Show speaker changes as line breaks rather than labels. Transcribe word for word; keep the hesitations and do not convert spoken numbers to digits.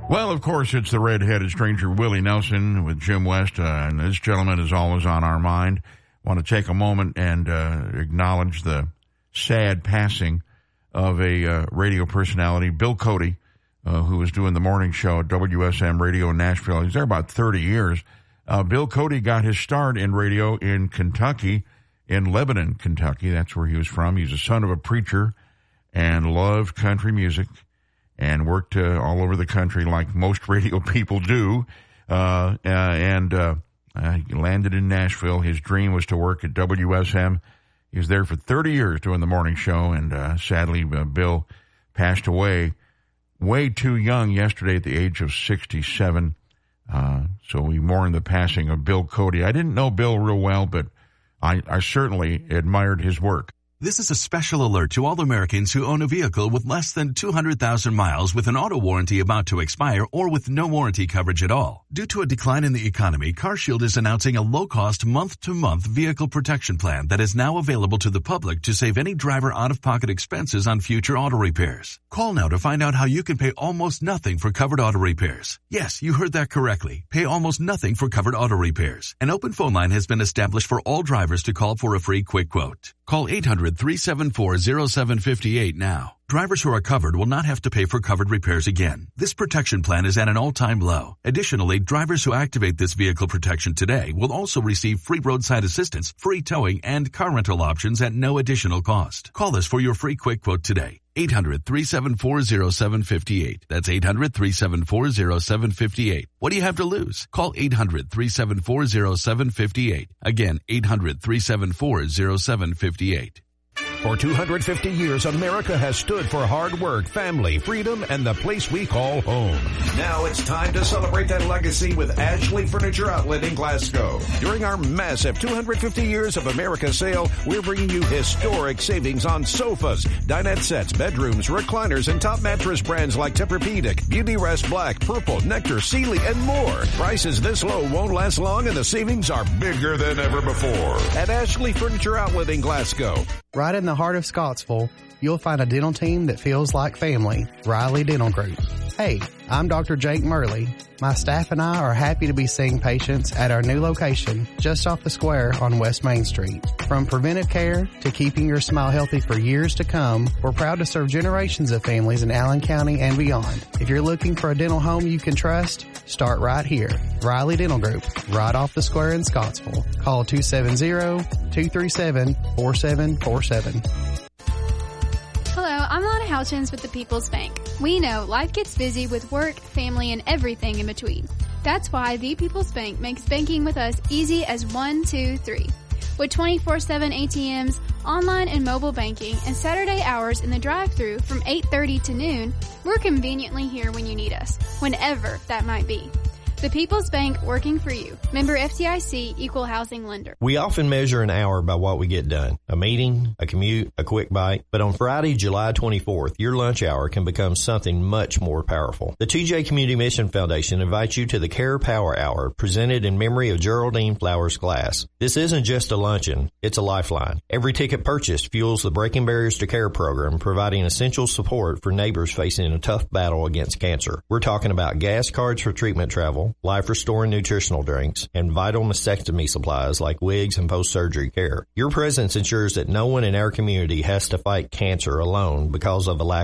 Well, of course, it's the red-headed stranger, Willie Nelson, with Jim West, uh, and this gentleman is always on our mind. I want to take a moment and uh, acknowledge the sad passing of a uh, radio personality, Bill Cody, uh, who was doing the morning show at W S M Radio in Nashville. He was there about thirty years. Uh, Bill Cody got his start in radio in Kentucky, in Lebanon, Kentucky. That's where he was from. He's the son of a preacher and loved country music and worked uh, all over the country like most radio people do. Uh, uh, and uh, uh, he landed in Nashville. His dream was to work at W S M. He was there for thirty years doing the morning show, and uh, sadly, uh, Bill passed away way too young yesterday at the age of sixty-seven. Uh, so we mourn the passing of Bill Cody. I didn't know Bill real well, but I, I certainly admired his work.
This is a special alert to all Americans who own a vehicle with less than two hundred thousand miles with an auto warranty about to expire or with no warranty coverage at all. Due to a decline in the economy, CarShield is announcing a low-cost month-to-month vehicle protection plan that is now available to the public to save any driver out-of-pocket expenses on future auto repairs. Call now to find out how you can pay almost nothing for covered auto repairs. Yes, you heard that correctly. Pay almost nothing for covered auto repairs. An open phone line has been established for all drivers to call for a free quick quote. Call eight hundred, three seven four, zero seven five eight now. Drivers who are covered will not have to pay for covered repairs again. This protection plan is at an all-time low. Additionally, drivers who activate this vehicle protection today will also receive free roadside assistance, free towing, and car rental options at no additional cost. Call us for your free quick quote today. eight hundred, three seven four, zero seven five eight. That's eight hundred, three seven four, zero seven five eight. What do you have to lose? Call eight hundred, three seven four, zero seven five eight. Again, eight hundred, three seven four, zero seven five eight.
For two hundred fifty years, America has stood for hard work, family, freedom, and the place we call home.
Now it's time to celebrate that legacy with Ashley Furniture Outlet in Glasgow.
During our massive two hundred fifty Years of America sale, we're bringing you historic savings on sofas, dinette sets, bedrooms, recliners, and top mattress brands like Tempur-Pedic, Beautyrest Black, Purple, Nectar, Sealy, and more. Prices this low won't last long, and the savings are bigger than ever before. At Ashley Furniture Outlet in Glasgow.
Right in the heart of Scottsville, you'll find a dental team that feels like family, Riley Dental Group. Hey, I'm Doctor Jake Murley. My staff and I are happy to be seeing patients at our new location just off the square on West Main Street. From preventive care to keeping your smile healthy for years to come, we're proud to serve generations of families in Allen County and beyond. If you're looking for a dental home you can trust, start right here. Riley Dental Group, right off the square in Scottsville. Call two seven zero, two three seven, four seven four seven.
Hello, I'm Lana Houchins with the People's Bank. We know life gets busy with work, family, and everything in between. That's why the People's Bank makes banking with us easy as one, two, three. With twenty-four seven A T Ms, online and mobile banking, and Saturday hours in the drive-thru from eight thirty to noon, we're conveniently here when you need us, whenever that might be. The People's Bank, working for you. Member F D I C, Equal Housing Lender.
We often measure an hour by what we get done. A meeting, a commute, a quick bite. But on Friday, July twenty-fourth, your lunch hour can become something much more powerful. The T J Community Mission Foundation invites you to the Care Power Hour, presented in memory of Geraldine Flowers Glass. This isn't just a luncheon, it's a lifeline. Every ticket purchased fuels the Breaking Barriers to Care program, providing essential support for neighbors facing a tough battle against cancer. We're talking about gas cards for treatment travel, life-restoring nutritional drinks, and vital mastectomy supplies like wigs and post-surgery care. Your presence ensures that no one in our community has to fight cancer alone because of a lack